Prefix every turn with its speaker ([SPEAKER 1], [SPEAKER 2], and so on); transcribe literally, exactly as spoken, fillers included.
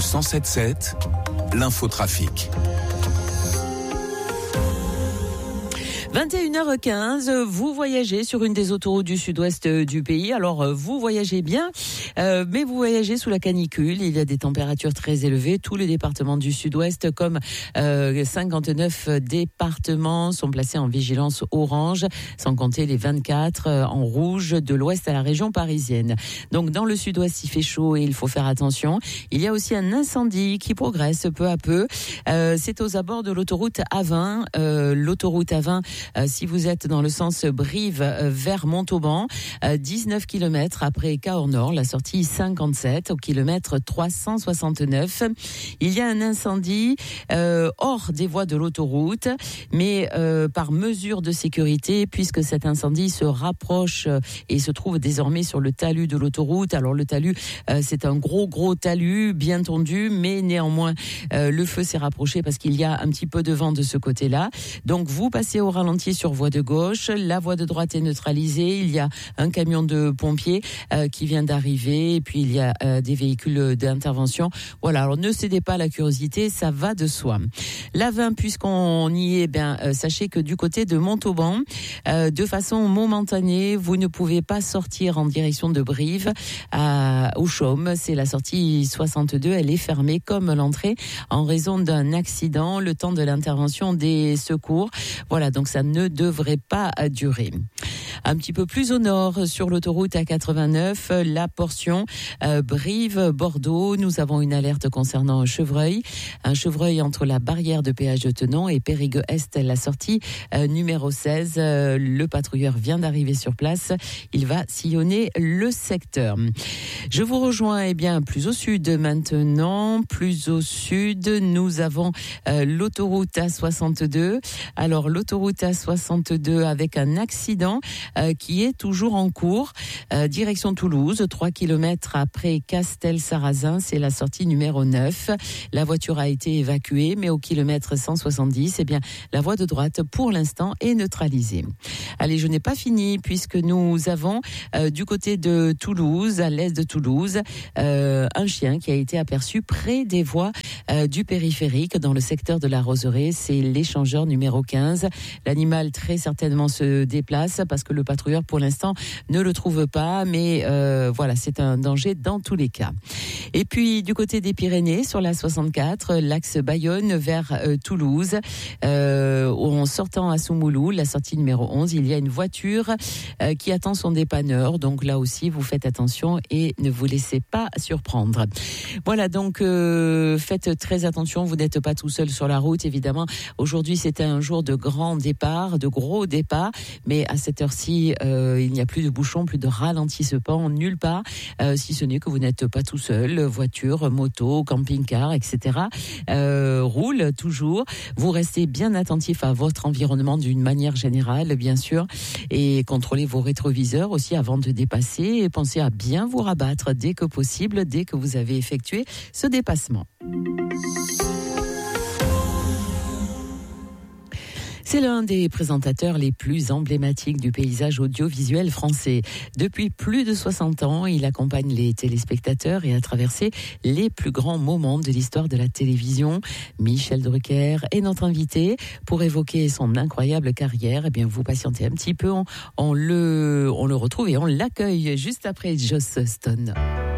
[SPEAKER 1] cent sept sept, l'infotrafic.
[SPEAKER 2] vingt et une heures quinze, vous voyagez sur une des autoroutes du sud-ouest du pays. Alors, vous voyagez bien, euh, mais vous voyagez sous la canicule. Il y a des températures très élevées. Tous les départements du sud-ouest, comme euh, cinquante-neuf départements, sont placés en vigilance orange, sans compter les vingt-quatre en rouge de l'ouest à la région parisienne. Donc, dans le sud-ouest, il fait chaud et il faut faire attention. Il y a aussi un incendie qui progresse peu à peu. Euh, c'est aux abords de l'autoroute A vingt. Euh, l'autoroute A vingt, Euh, si vous êtes dans le sens Brive euh, vers Montauban, euh, dix-neuf kilomètres après Cahors-Nord, la sortie cinquante-sept au kilomètre trois cent soixante-neuf. Il y a un incendie euh, hors des voies de l'autoroute, mais euh, par mesure de sécurité, puisque cet incendie se rapproche euh, et se trouve désormais sur le talus de l'autoroute. Alors le talus, euh, c'est un gros gros talus bien tendu, mais néanmoins euh, le feu s'est rapproché parce qu'il y a un petit peu de vent de ce côté-là. Donc vous passez au ralenti sur voie de gauche, la voie de droite est neutralisée, il y a un camion de pompiers euh, qui vient d'arriver, et puis il y a euh, des véhicules d'intervention. Voilà, alors ne cédez pas à la curiosité, ça va de soi. La vingt, puisqu'on y est, ben, euh, sachez que du côté de Montauban, euh, de façon momentanée, vous ne pouvez pas sortir en direction de Brive à, au Chaume. C'est la sortie soixante-deux, elle est fermée comme l'entrée en raison d'un accident, le temps de l'intervention des secours. Voilà, donc ça ne devrait pas durer. Un petit peu plus au nord, sur l'autoroute A quatre-vingt-neuf, la portion euh, Brive-Bordeaux, nous avons une alerte concernant un chevreuil. Un chevreuil entre la barrière de péage de Tenon et Périgueux-Est, la sortie euh, numéro seize. Euh, le patrouilleur vient d'arriver sur place. Il va sillonner le secteur. Je vous rejoins eh bien plus au sud maintenant. Plus au sud, nous avons euh, l'autoroute A soixante-deux. Alors, l'autoroute A soixante-deux avec un accident euh, qui est toujours en cours. Euh, direction Toulouse, trois kilomètres après Castel-Sarrazin, c'est la sortie numéro neuf. La voiture a été évacuée, mais au kilomètre cent soixante-dix, eh bien, la voie de droite, pour l'instant, est neutralisée. Allez, je n'ai pas fini, puisque nous avons, euh, du côté de Toulouse, à l'est de Toulouse, euh, un chien qui a été aperçu près des voies euh, du périphérique, dans le secteur de la Roseraie. C'est l'échangeur numéro quinze. L'animal très certainement se déplace parce que le patrouilleur pour l'instant ne le trouve pas, mais euh, voilà, c'est un danger dans tous les cas. Et puis du côté des Pyrénées, sur la soixante-quatre, l'axe Bayonne vers euh, Toulouse, euh, en sortant à Soumoulou, la sortie numéro onze, il y a une voiture euh, qui attend son dépanneur, donc là aussi vous faites attention et ne vous laissez pas surprendre. Voilà, donc euh, faites très attention, vous n'êtes pas tout seul sur la route, évidemment. Aujourd'hui c'était un jour de grand départ, de gros départ, mais à cette heure-ci, euh, il n'y a plus de bouchons, plus de ralentissement, nulle part, euh, si ce n'est que vous n'êtes pas tout seul. Voiture, moto, camping-car, et cetera. Euh, roule toujours. Vous restez bien attentif à votre environnement d'une manière générale, bien sûr, et contrôlez vos rétroviseurs aussi avant de dépasser, et pensez à bien vous rabattre dès que possible, dès que vous avez effectué ce dépassement. C'est l'un des présentateurs les plus emblématiques du paysage audiovisuel français. Depuis plus de soixante ans, il accompagne les téléspectateurs et a traversé les plus grands moments de l'histoire de la télévision. Michel Drucker est notre invité pour évoquer son incroyable carrière. Eh bien, vous patientez un petit peu, on, on, le, on le retrouve et on l'accueille juste après Joss Stone.